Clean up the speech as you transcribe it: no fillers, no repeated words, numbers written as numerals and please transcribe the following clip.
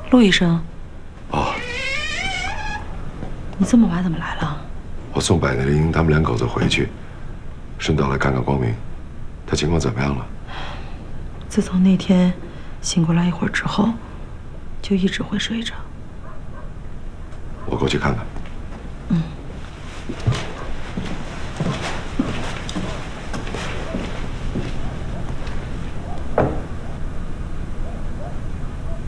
陆医生。 哦。 你这么晚怎么来了？ 我送百年灵他们两口子回去，顺道来看看光明，他情况怎么样了？ 自从那天醒过来一会儿之后，就一直会睡着。 我过去看看。